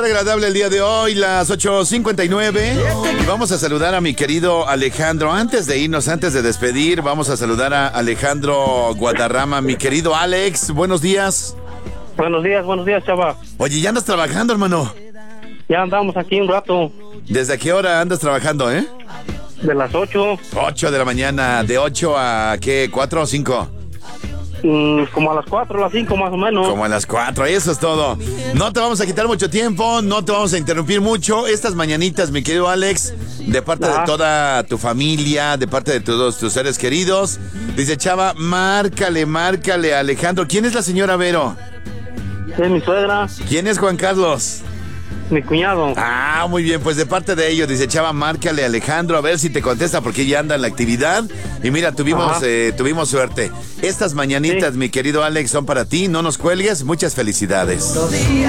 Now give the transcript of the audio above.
Agradable el día de hoy, las 8:59. Y vamos a saludar a mi querido Alejandro. Antes de irnos, antes de despedir, vamos a saludar a Alejandro Guadarrama. Mi querido Alex, buenos días. Buenos días, chava. Oye, ¿ya andas trabajando, hermano? Ya andamos aquí un rato. ¿Desde qué hora andas trabajando, De las 8. 8 de la mañana. ¿De 8 a qué? ¿4 o 5? Como a las 4, a las 5 más o menos. Como a las 4, eso es todo. No te vamos a quitar mucho tiempo, no te vamos a interrumpir mucho. Estas mañanitas, mi querido Alex, de parte de toda tu familia, de parte de todos tus seres queridos. Dice Chava, márcale a Alejandro. ¿Quién es la señora Vero? Es mi suegra. ¿Quién es Juan Carlos? Mi cuñado. Ah, muy bien, pues de parte grupos de ellos, dice Chava, márcale a Alejandro a ver si te contesta porque ya anda en la actividad. Y mira, tuvimos suerte. Estas mañanitas, mi querido Alex, son para ti, no nos cuelgues, muchas felicidades.